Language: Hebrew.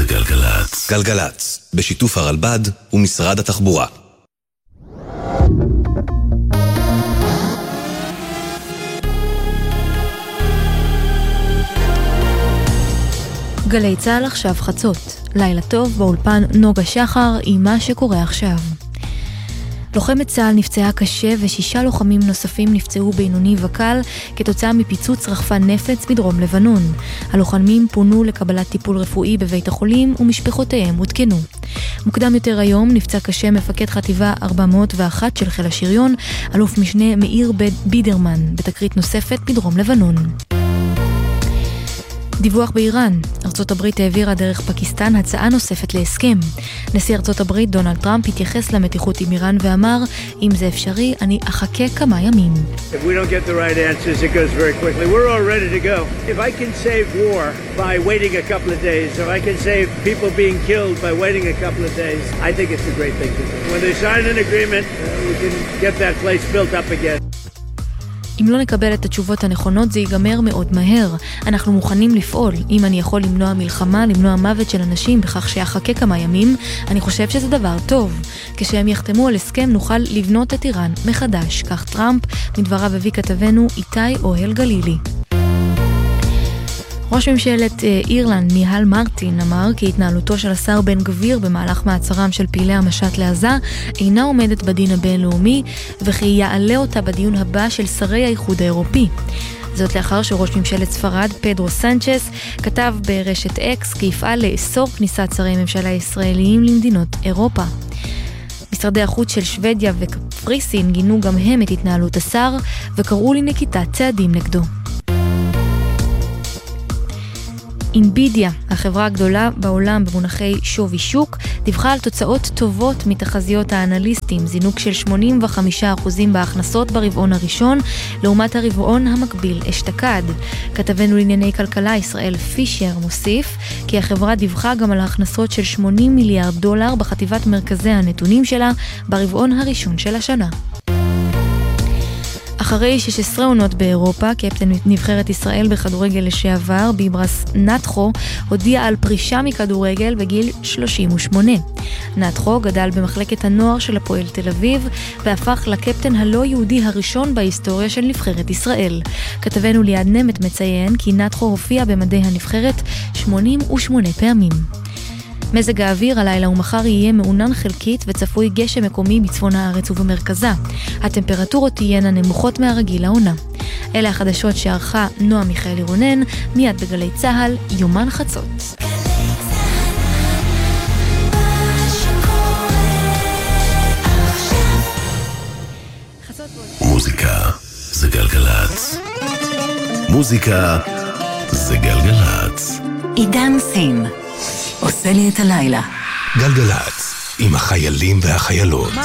גלגלצ. גלגלצ, בשיתוף הרלב"ד ומשרד התחבורה. גלי צהל עכשיו חצות. לילה טוב באולפן נוגה שחר עם מה שקורה עכשיו. לוחמת צהל נפצעה קשה ו6 לוחמים נוספים נפצעו בינוני וקל כתוצאה מפיצוץ רחפן נפץ בדרום לבנון. הלוחמים פונו לקבלת טיפול רפואי בבית החולים ומשפחותיהם הותקנו. מוקדם יותר היום נפצע קשה מפקד חטיבה 401 של חיל השריון, אלוף משנה מאיר בידרמן, בתקרית נוספת בדרום לבנון. דיווח באיראן. ארצות הברית העבירה דרך פקיסטן הצעה נוספת להסכם. נשיא ארצות הברית דונלד טראמפ התייחס למתיחות עם איראן ואמר, אם זה אפשרי, אני אחכה כמה ימים. If we don't get the right answers, it goes very quickly. We're all ready to go. If I can save war by waiting a couple of days, if I can save people being killed by waiting a couple of days, I think it's a great thing to do. When they sign an agreement, we can get that place built up again. אם לא נקבל את התשובות הנכונות, זה ייגמר מאוד מהר. אנחנו מוכנים לפעול. אם אני יכול למנוע מלחמה, למנוע מוות של אנשים בכך שיחכה כמה ימים, אני חושב שזה דבר טוב. כשהם יחתמו על הסכם, נוכל לבנות את איראן מחדש. כך טראמפ, מדבריו הביא כתבנו איתי אוהל גלילי. ראש ממשלת אירלנד מיהל מרטין אמר כי התנהלותו של השר בן גביר במהלך מעצרם של פעילי המשט לעזה אינה עומדת בדין הבינלאומי וכי יעלה אותה בדיון הבא של שרי האיחוד האירופי. זאת לאחר שראש ממשלת ספרד פדרו סנצ'ס כתב ברשת אקס כי יפעל לאסור כניסת שרי ממשלה ישראליים למדינות אירופה. משרדי החוץ של שוודיה וקפריסין גינו גם הם את התנהלות השר וקראו לנקיטת צעדים נגדו. אינבידיה, החברה הגדולה בעולם במונחי שווי שוק, דיווחה על תוצאות טובות מתחזיות האנליסטים, זינוק של 85% בהכנסות ברבעון הראשון, לעומת הרבעון המקביל אשתקד. כתבנו לענייני כלכלה ישראל פישר מוסיף, כי החברה דיווחה גם על ההכנסות של $80 מיליארד בחטיבת מרכזי הנתונים שלה ברבעון הראשון של השנה. אחרי 16 עונות באירופה, קפטן נבחרת ישראל בכדורגל לשעבר, ביברס נתחו, הודיע על פרישה מכדורגל בגיל 38. נתחו גדל במחלקת הנוער של הפועל תל אביב, והפך לקפטן הלא יהודי הראשון בהיסטוריה של נבחרת ישראל. כתבנו ליד נמת מציין כי נתחו הופיע במדי הנבחרת 88 פעמים. מזג האוויר הלילה ומחר יהיה מעונן חלקית וצפוי גשם מקומי בצפון הארץ ובמרכזה. הטמפרטורות תהיינה נמוכות מהרגיל לעונה. אלה החדשות שערכה נועה מיכאלי רונן, מיד בגלי צהל, יומן חצות. מוזיקה זה גלגלצ. מוזיקה זה גלגלצ. עידן סין עושה לי את הלילה. גלגלצ, עם החיילים והחיילות.